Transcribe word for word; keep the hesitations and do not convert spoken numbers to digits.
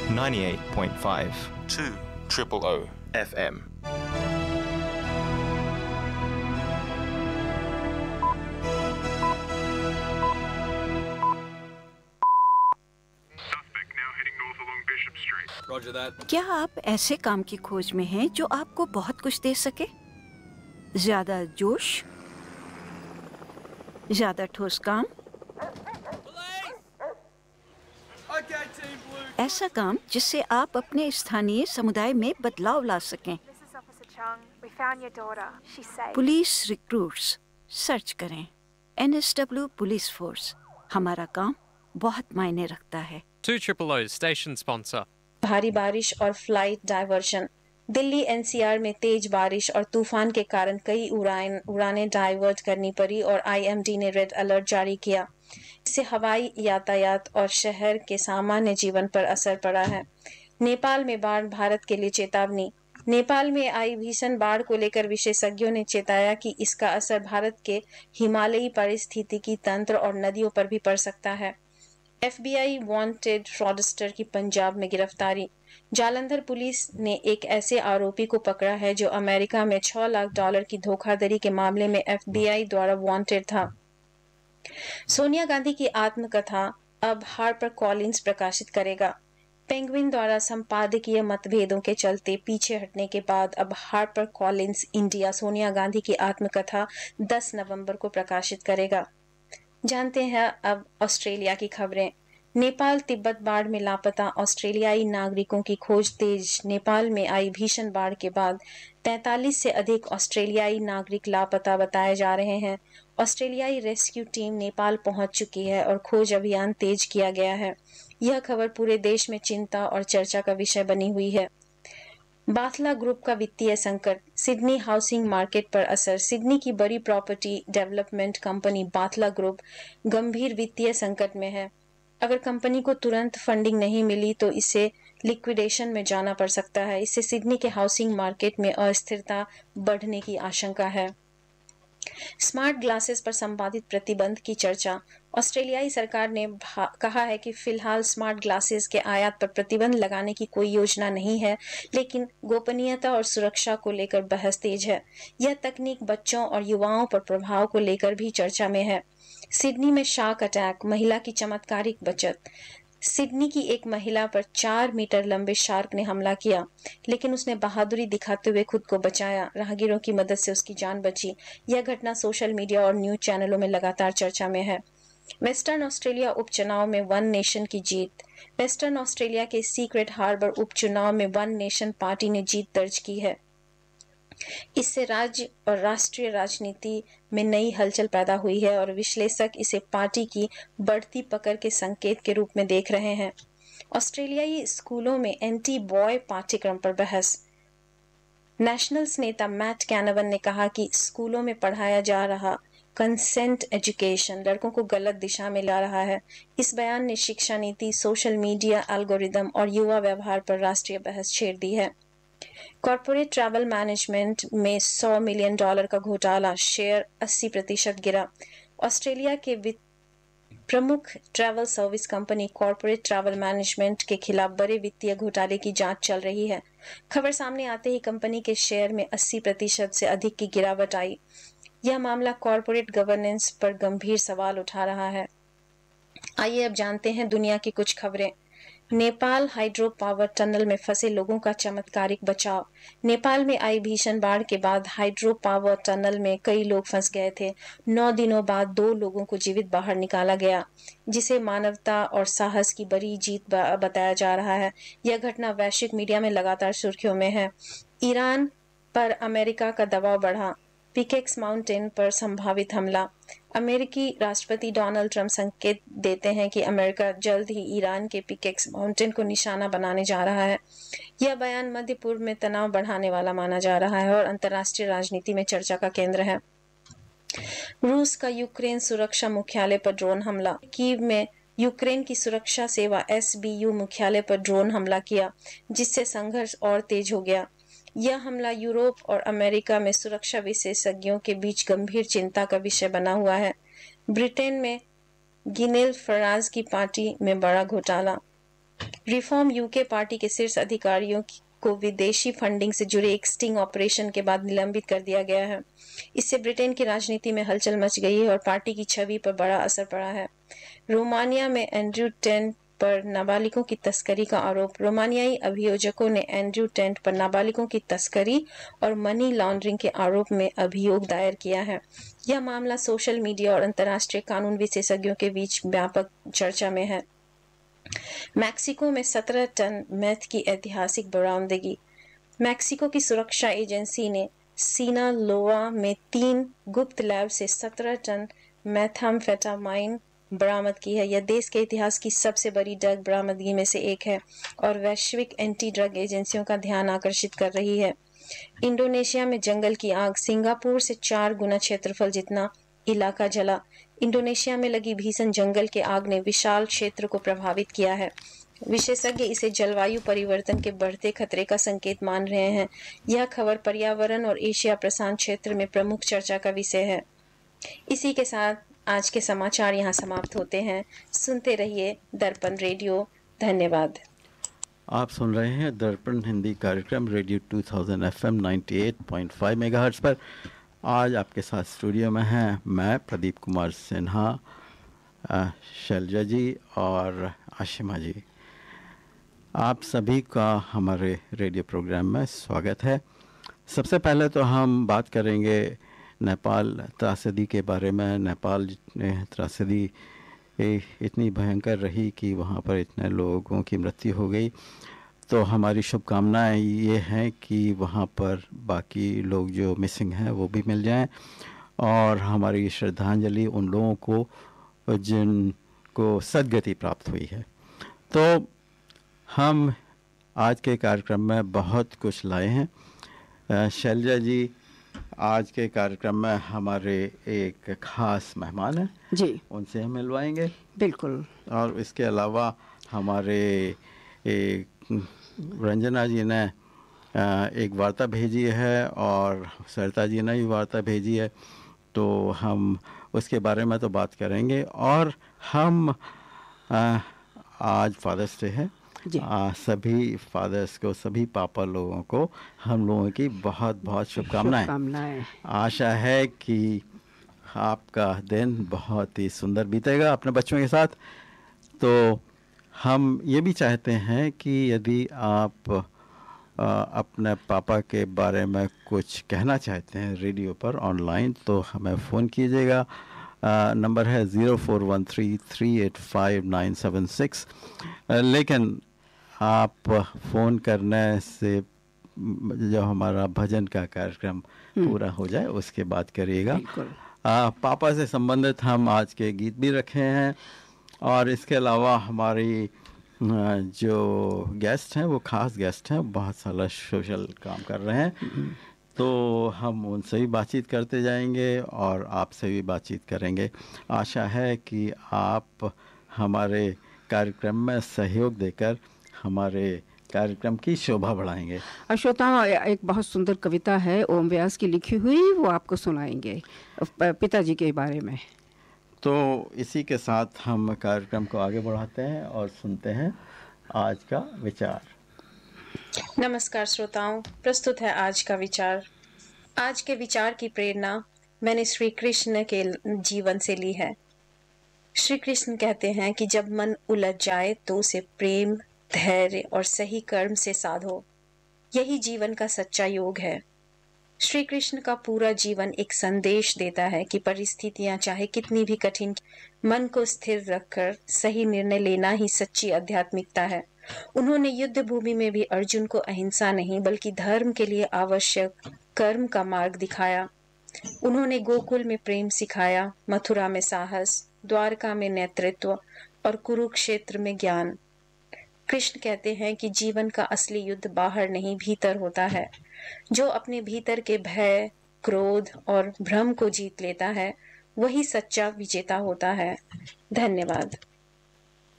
ninety-eight point five two triple O F M. Roger that. क्या आप ऐसे काम की खोज में हैं जो आपको बहुत कुछ दे सके? ज्यादा जोश, ज्यादा ठोस काम, Okay, Team Blue. ऐसा काम जिससे आप अपने स्थानीय समुदाय में बदलाव ला सकें। This is Officer Chung. We found your daughter. She's safe. Police recruits search करें N S W police force. हमारा काम बहुत मायने रखता है। two triple O station sponsor. भारी बारिश और flight diversion. Delhi N C R में तेज बारिश और तूफान के कारण कई उड़ान उड़ानें डाइवर्ट करनी पड़ी और आई एम डी ने रेड अलर्ट जारी किया। इससे हवाई यातायात और शहर के सामान्य जीवन पर असर पड़ा है। नेपाल में बाढ़, भारत के लिए चेतावनी। नेपाल में आई भीषण बाढ़ को लेकर विशेषज्ञों ने चेताया कि इसका असर भारत के हिमालयी पारिस्थितिकी तंत्र और नदियों पर भी पड़ सकता है। F B I wanted fraudster की पंजाब में गिरफ्तारी। जालंधर पुलिस ने एक ऐसे आरोपी को पकड़ा है जो अमेरिका में छह लाख डॉलर की धोखाधड़ी के मामले में एफ बी आई द्वारा वांटेड था। सोनिया गांधी की आत्मकथा अब हार्पर कॉलिंस प्रकाशित करेगा। पेंगुइन द्वारा संपादकीय मतभेदों के चलते पीछे हटने के बाद अब Harper Collins India Sonia Gandhi की आत्मकथा दस नवंबर को प्रकाशित करेगा। जानते हैं अब ऑस्ट्रेलिया की खबरें। नेपाल तिब्बत बाढ़ में लापता ऑस्ट्रेलियाई नागरिकों की खोज तेज। नेपाल में आई भीषण बाढ़ के बाद तैंतालीस से अधिक ऑस्ट्रेलियाई नागरिक लापता बताए जा रहे हैं। ऑस्ट्रेलियाई रेस्क्यू टीम नेपाल पहुंच चुकी है और खोज अभियान तेज किया गया है। यह खबर पूरे देश में चिंता और चर्चा का विषय बनी हुई है। बाथला ग्रुप का वित्तीय संकट, सिडनी हाउसिंग मार्केट पर असर। सिडनी की बड़ी property development company Bathla group गंभीर वित्तीय संकट में है। अगर कंपनी को तुरंत फंडिंग नहीं मिली तो इसे लिक्विडेशन में जाना पड़ सकता है। इससे सिडनी के हाउसिंग मार्केट में अस्थिरता बढ़ने की आशंका है। स्मार्ट ग्लासेस पर संभावित प्रतिबंध की चर्चा। ऑस्ट्रेलियाई सरकार ने कहा है कि फिलहाल स्मार्ट ग्लासेस के आयात पर प्रतिबंध लगाने की कोई योजना नहीं है, लेकिन गोपनीयता और सुरक्षा को लेकर बहस तेज है। यह तकनीक बच्चों और युवाओं पर प्रभाव को लेकर भी चर्चा में है। सिडनी में शार्क अटैक, महिला की चमत्कारिक बचत। सिडनी की एक महिला पर चार मीटर लंबे शार्क ने हमला किया, लेकिन उसने बहादुरी दिखाते हुए खुद को बचाया। राहगीरों की मदद से उसकी जान बची। यह घटना सोशल मीडिया और न्यूज चैनलों में लगातार चर्चा में है। वेस्टर्न ऑस्ट्रेलिया उपचुनाव में वन नेशन की जीत। वेस्टर्न ऑस्ट्रेलिया के सीक्रेट हार्बर उपचुनाव में वन नेशन पार्टी ने जीत दर्ज की है। इससे राज्य और राष्ट्रीय राजनीति में नई हलचल पैदा हुई है और विश्लेषक इसे पार्टी की बढ़ती पकड़ के संकेत के रूप में देख रहे हैं। ऑस्ट्रेलियाई स्कूलों में एंटी बॉय पाठ्यक्रम पर बहस। नेशनल्स नेता मैट कैनवन ने कहा कि स्कूलों में पढ़ाया जा रहा कंसेंट एजुकेशन लड़कों को गलत दिशा में ला रहा है। इस बयान ने शिक्षा नीति, सोशल मीडिया एल्गोरिदम और युवा व्यवहार पर राष्ट्रीय बहस छेड़ दी है। कॉर्पोरेट ट्रैवल मैनेजमेंट में सौ मिलियन डॉलर का घोटाला, शेयर अस्सी प्रतिशत गिरा। ऑस्ट्रेलिया के प्रमुख travel service company corporate travel management के खिलाफ बड़े वित्तीय घोटाले की जांच चल रही है। खबर सामने आते ही कंपनी के शेयर में अस्सी प्रतिशत से अधिक की गिरावट आई। यह मामला कॉर्पोरेट गवर्नेंस पर गंभीर सवाल उठा रहा है। आइए अब जानते हैं दुनिया की कुछ खबरें। नेपाल हाइड्रो पावर टनल में फंसे लोगों का चमत्कारिक बचाव। नेपाल में आई भीषण बाढ़ के बाद हाइड्रो पावर टनल में कई लोग फंस गए थे। नौ दिनों बाद दो लोगों को जीवित बाहर निकाला गया, जिसे मानवता और साहस की बड़ी जीत बताया जा रहा है। यह घटना वैश्विक मीडिया में लगातार सुर्खियों में है। ईरान पर अमेरिका का दबाव बढ़ा। पिकेक्स माउंटेन पर संभावित हमला। अमेरिकी राष्ट्रपति डोनाल्ड ट्रंप संकेत देते हैं कि अमेरिका जल्द ही ईरान के पिकेक्स माउंटेन को निशाना बनाने जा रहा है। यह बयान मध्य पूर्व में तनाव बढ़ाने वाला माना जा रहा है और अंतर्राष्ट्रीय राजनीति में चर्चा का केंद्र है। रूस का यूक्रेन सुरक्षा मुख्यालय पर ड्रोन हमला। कीव में यूक्रेन की सुरक्षा सेवा एस बी यू मुख्यालय पर ड्रोन हमला किया, जिससे संघर्ष और तेज हो गया। यह हमला यूरोप और अमेरिका में सुरक्षा विशेषज्ञों के बीच गंभीर चिंता का विषय बना हुआ है। ब्रिटेन में गिनेल फराज की पार्टी में बड़ा घोटाला। रिफॉर्म यूके पार्टी के शीर्ष अधिकारियों को विदेशी फंडिंग से जुड़े एक स्टिंग ऑपरेशन के बाद निलंबित कर दिया गया है। इससे ब्रिटेन की राजनीति में हलचल मच गई है और पार्टी की छवि पर बड़ा असर पड़ा है। रोमानिया में एंड्रयू टेंट पर नाबालिगों की तस्करी का आरोप। रोमानियाई अभियोजकों ने एंड्रयू टेंट पर नाबालिगों की तस्करी और मनी लॉन्ड्रिंग के आरोप में अभियोग दायर किया है। यह मामला सोशल मीडिया और अंतर्राष्ट्रीय कानून विशेषज्ञों के बीच व्यापक चर्चा में है। मैक्सिको में सत्रह टन मेथ की ऐतिहासिक बरामदगी। मैक्सिको की सुरक्षा एजेंसी ने सिनालोआ में तीन गुप्त लैब से सत्रह टन मेथाम्फेटामाइन बरामद की है। यह देश के इतिहास की सबसे बड़ी ड्रग बरामदगी में से एक है और वैश्विक एंटी ड्रग एजेंसियों का ध्यान आकर्षित कर रही है। इंडोनेशिया में जंगल की आग। सिंगापुर से चार गुना क्षेत्रफल जितना इलाका जला। इंडोनेशिया में लगी भीषण जंगल के आग ने विशाल क्षेत्र को प्रभावित किया है। विशेषज्ञ इसे जलवायु परिवर्तन के बढ़ते खतरे का संकेत मान रहे हैं। यह खबर पर्यावरण और एशिया प्रशांत क्षेत्र में प्रमुख चर्चा का विषय है। इसी के साथ आज के समाचार यहाँ समाप्त होते हैं। सुनते रहिए दर्पण रेडियो। धन्यवाद। आप सुन रहे हैं दर्पण हिंदी कार्यक्रम रेडियो टू थाउज़ेंड एफएम अट्ठानवे पॉइंट पाँच मेगाहर्ट्ज़ पर। आज आपके साथ स्टूडियो में हैं मैं प्रदीप कुमार सिन्हा, शैलजा जी और आशिमा जी। आप सभी का हमारे रेडियो प्रोग्राम में स्वागत है। सबसे पहले तो हम बात करेंगे नेपाल त्रासदी के बारे में। नेपाल में त्रासदी इतनी भयंकर रही कि वहाँ पर इतने लोगों की मृत्यु हो गई। तो हमारी शुभकामनाएं ये हैं कि वहाँ पर बाकी लोग जो मिसिंग हैं वो भी मिल जाएं और हमारी श्रद्धांजलि उन लोगों को जिनको सद्गति प्राप्त हुई है। तो हम आज के कार्यक्रम में बहुत कुछ लाए हैं। शैलजा जी, आज के कार्यक्रम में हमारे एक खास मेहमान हैं जी, उनसे हम मिलवाएंगे। बिल्कुल। और इसके अलावा हमारे एक रंजना जी ने एक वार्ता भेजी है और सरिता जी ने भी वार्ता भेजी है, तो हम उसके बारे में तो बात करेंगे। और हम आज फादर्स डे है, आ, सभी फादर्स को, सभी पापा लोगों को हम लोगों की बहुत बहुत शुभकामनाएं। आशा है कि आपका दिन बहुत ही सुंदर बीतेगा अपने बच्चों के साथ। तो हम ये भी चाहते हैं कि यदि आप आ, अपने पापा के बारे में कुछ कहना चाहते हैं रेडियो पर ऑनलाइन, तो हमें फ़ोन कीजिएगा। नंबर है zero four one three three eight five nine seven six. लेकिन आप फ़ोन करने से जब हमारा भजन का कार्यक्रम पूरा हो जाए उसके बाद करिएगा। पापा से संबंधित हम आज के गीत भी रखे हैं और इसके अलावा हमारी जो गेस्ट हैं वो खास गेस्ट हैं, बहुत सारा सोशल काम कर रहे हैं, तो हम उनसे भी बातचीत करते जाएंगे और आपसे भी बातचीत करेंगे। आशा है कि आप हमारे कार्यक्रम में सहयोग देकर हमारे कार्यक्रम की शोभा बढ़ाएंगे। श्रोताओं, एक बहुत सुंदर कविता है ओम व्यास की लिखी हुई, वो आपको सुनाएंगे पिताजी के बारे में। तो इसी के साथ हम कार्यक्रम को आगे बढ़ाते हैं और सुनते हैं आज का विचार। नमस्कार श्रोताओं, प्रस्तुत है आज का विचार। आज के विचार की प्रेरणा मैंने श्री कृष्ण के जीवन से ली है। श्री कृष्ण कहते हैं कि जब मन उलझ जाए तो उसे प्रेम, धैर्य और सही कर्म से साधो। यही जीवन का सच्चा योग है। श्री कृष्ण का पूरा जीवन एक संदेश देता है कि परिस्थितियां चाहे कितनी भी कठिन, मन को स्थिर रखकर सही निर्णय लेना ही सच्ची आध्यात्मिकता है। उन्होंने युद्ध भूमि में भी अर्जुन को अहिंसा नहीं बल्कि धर्म के लिए आवश्यक कर्म का मार्ग दिखाया। उन्होंने गोकुल में प्रेम सिखाया, मथुरा में साहस, द्वारका में नेतृत्व और कुरुक्षेत्र में ज्ञान। कृष्ण कहते हैं कि जीवन का असली युद्ध बाहर नहीं भीतर होता है। जो अपने भीतर के भय, क्रोध और भ्रम को जीत लेता है वही सच्चा विजेता होता है। धन्यवाद।